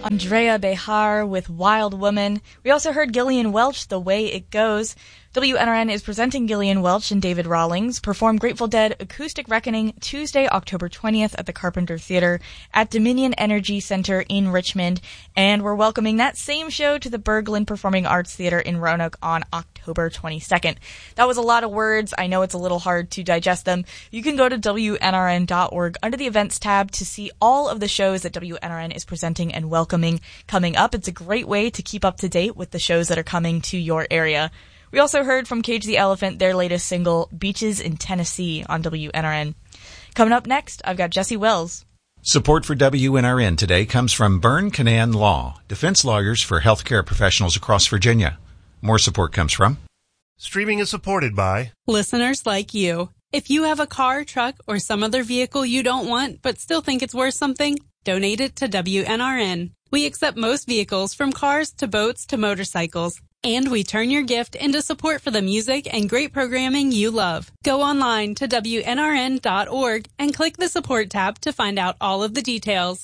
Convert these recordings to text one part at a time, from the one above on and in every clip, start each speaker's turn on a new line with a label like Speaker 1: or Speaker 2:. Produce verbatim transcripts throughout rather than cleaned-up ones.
Speaker 1: Andrea Behar with Wild Woman. We also heard Gillian Welch, The Way It Goes. W N R N is presenting Gillian Welch and David Rawlings perform Grateful Dead Acoustic Reckoning Tuesday, October twentieth at the Carpenter Theater at Dominion Energy Center in Richmond. And we're welcoming that same show to the Berglund Performing Arts Theater in Roanoke on October twenty-second. That was a lot of words. I know it's a little hard to digest them. You can go to W N R N dot org under the events tab to see all of the shows that W N R N is presenting and welcoming coming up. It's a great way to keep up to date with the shows that are coming to your area. We also heard from Cage the Elephant, their latest single, Beaches in Tennessee, on W N R N. Coming up next, I've got Jesse Wells.
Speaker 2: Support for W N R N today comes from Byrne Canaan Law, defense lawyers for healthcare professionals across Virginia. More support comes from...
Speaker 3: Streaming is supported by...
Speaker 4: listeners like you. If you have a car, truck, or some other vehicle you don't want but still think it's worth something, donate it to W N R N. We accept most vehicles, from cars to boats to motorcycles. And we turn your gift into support for the music and great programming you love. Go online to W N R N dot org and click the support tab to find out all of the details.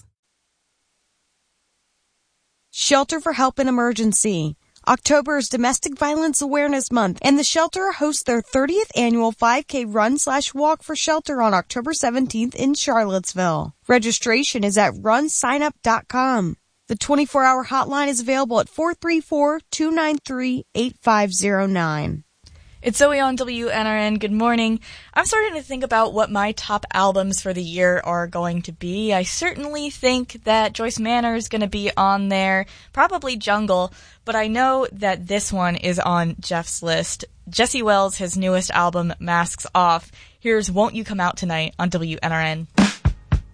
Speaker 5: Shelter for Help in Emergency. October is Domestic Violence Awareness Month, and the shelter hosts their thirtieth annual five K run slash walk for shelter on October seventeenth in Charlottesville. Registration is at run sign up dot com. The twenty-four hour hotline is available at four three four, two nine three, eight five zero nine.
Speaker 1: It's Zoe on W N R N. Good morning. I'm starting to think about what my top albums for the year are going to be. I certainly think that Joyce Manor is going to be on there, probably Jungle, but I know that this one is on Jeff's list. Jesse Wells, his newest album, Masks Off. Here's Won't You Come Out Tonight on W N R N.